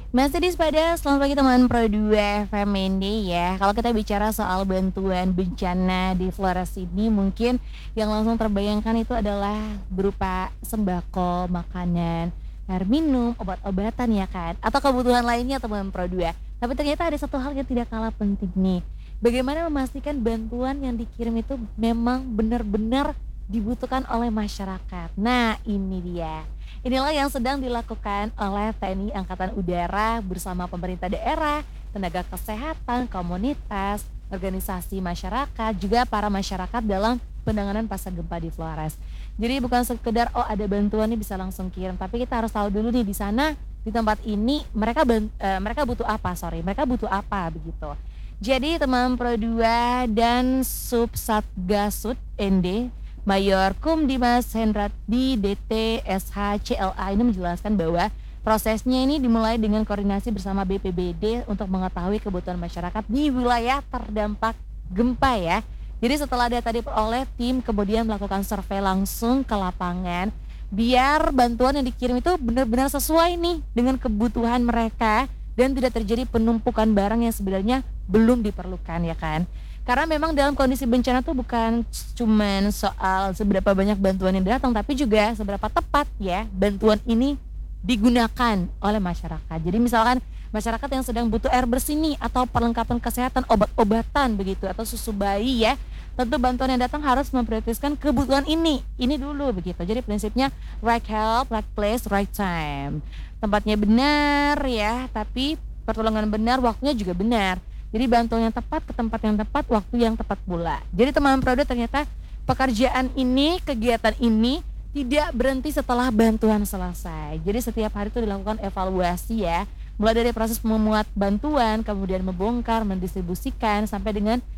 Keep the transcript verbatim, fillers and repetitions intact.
Masih di Sepada, selamat pagi teman Pro dua F M ini ya. Kalau kita bicara soal bantuan bencana di Flores ini mungkin yang langsung terbayangkan itu adalah berupa sembako, makanan, air minum, obat-obatan ya kan, atau kebutuhan lainnya teman Pro dua. Tapi ternyata ada satu hal yang tidak kalah penting nih. Bagaimana memastikan bantuan yang dikirim itu memang benar-benar dibutuhkan oleh masyarakat. Nah, ini dia. Inilah yang sedang dilakukan oleh T N I Angkatan Udara bersama pemerintah daerah, tenaga kesehatan, komunitas, organisasi masyarakat, juga para masyarakat dalam penanganan pasca gempa di Flores. Jadi bukan sekedar oh ada bantuan nih bisa langsung kirim, tapi kita harus tahu dulu nih di sana di tempat ini mereka ban- eh, mereka butuh apa, sorry, mereka butuh apa begitu. Jadi teman Pro dua dan Subsatgasud N D Mayor Kum Dimas Hendrati D T S H C L A ini menjelaskan bahwa prosesnya ini dimulai dengan koordinasi bersama B P B D untuk mengetahui kebutuhan masyarakat di wilayah terdampak gempa ya. Jadi setelah data diperoleh, tim kemudian melakukan survei langsung ke lapangan biar bantuan yang dikirim itu benar-benar sesuai nih dengan kebutuhan mereka dan tidak terjadi penumpukan barang yang sebenarnya belum diperlukan ya kan. Karena memang dalam kondisi bencana tuh bukan cuman soal seberapa banyak bantuan yang datang, tapi juga seberapa tepat ya bantuan ini digunakan oleh masyarakat. Jadi misalkan masyarakat yang sedang butuh air bersih nih atau perlengkapan kesehatan, obat-obatan begitu atau susu bayi ya, tentu bantuan yang datang harus memprioritaskan kebutuhan ini, ini dulu begitu. Jadi prinsipnya right help, right place, right time. Tempatnya benar ya, tapi pertolongan benar, waktunya juga benar. Jadi bantuan yang tepat ke tempat yang tepat, waktu yang tepat pula. Jadi teman Prodo ternyata pekerjaan ini, kegiatan ini tidak berhenti setelah bantuan selesai. Jadi setiap hari itu dilakukan evaluasi ya. Mulai dari proses memuat bantuan, kemudian membongkar, mendistribusikan sampai dengan